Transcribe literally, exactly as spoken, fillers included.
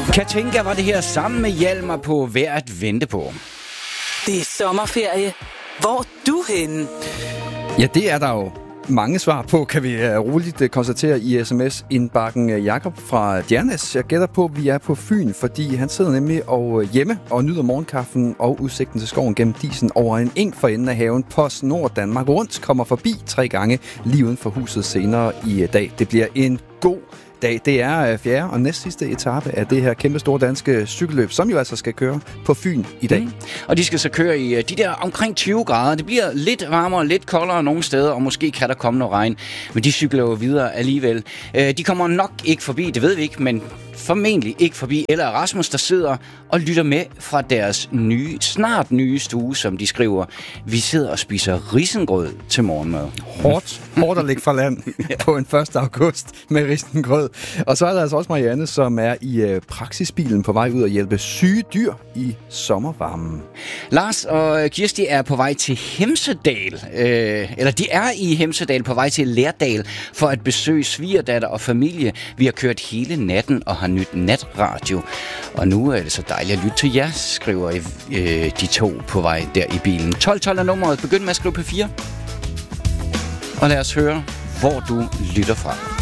Katinka var det her sammen med Hjalmar på Værd at vente på. Det er sommerferie. Hvor er du henne? Ja, det er der jo mange svar på, kan vi roligt konstatere i sms-indbakken. Jakob fra Djernes, jeg gætter på, at vi er på Fyn, fordi han sidder nemlig og hjemme og nyder morgenkaffen og udsigten til skoven gennem disen over en eng for enden af haven. PostNord Danmark Rundt kommer forbi tre gange lige uden for huset senere i dag. Det bliver en god dag. Det er fjerde og næst sidste etape af det her kæmpe store danske cykelløb, som jo altså skal køre på Fyn i dag. Mm. Og de skal så køre i de der omkring tyve grader. Det bliver lidt varmere, lidt koldere nogle steder, og måske kan der komme noget regn. Men de cykler jo videre alligevel. De kommer nok ikke forbi, det ved vi ikke, men formentlig ikke forbi. Eller Rasmus, der sidder og lytter med fra deres nye, snart nye stue, som de skriver. Vi sidder og spiser risengrød til morgenmad. Hårdt, hårdt at ligge fra land på en første august med risengrød. Og så er der altså også Marianne, som er i øh, praksisbilen på vej ud og hjælpe syge dyr i sommervarmen. Lars og Kirsti er på vej til Hemsedal. Øh, eller de er i Hemsedal på vej til Lærdal for at besøge svigerdatter og familie. Vi har kørt hele natten og har nyt natradio. Og nu er det så dejligt at lytte til jer, skriver øh, de to på vej der i bilen. tolv tolv er nummeret. Begynd med at skrive P fire. Og lad os høre, hvor du lytter fra.